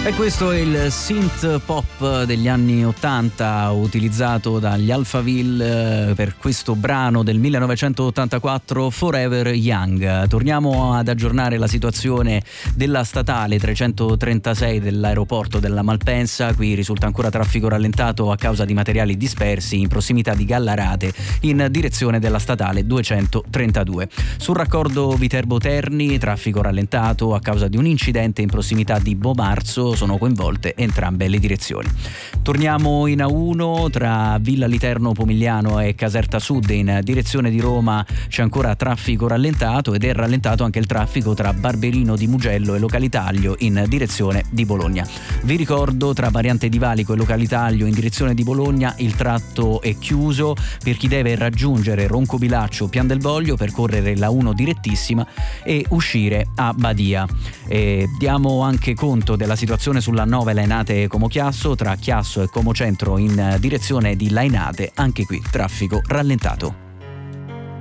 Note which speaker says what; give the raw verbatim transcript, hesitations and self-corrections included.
Speaker 1: E questo è il synth pop degli anni ottanta utilizzato dagli Alphaville per questo brano del millenovecentottantaquattro, Forever Young. Torniamo ad aggiornare la situazione della statale trecentotrentasei dell'aeroporto della Malpensa. Qui risulta ancora traffico rallentato a causa di materiali dispersi in prossimità di Gallarate in direzione della statale duecentotrentadue. Sul raccordo Viterbo Terni traffico rallentato a causa di un incidente in prossimità di Bomarzo. Sono coinvolte entrambe le direzioni. Torniamo in A uno, tra Villa Literno Pomigliano e Caserta Sud in direzione di Roma c'è ancora traffico rallentato ed è rallentato anche il traffico tra Barberino di Mugello e Localitaglio in direzione di Bologna. Vi ricordo, tra Variante di Valico e Localitaglio in direzione di Bologna il tratto è chiuso per chi deve raggiungere Roncobilaccio o Pian del Voglio, percorrere la uno direttissima e uscire a Badia. E diamo anche conto della situazione sulla nove Lainate Como Chiasso, tra Chiasso e Como Centro in direzione di Lainate, anche qui traffico rallentato.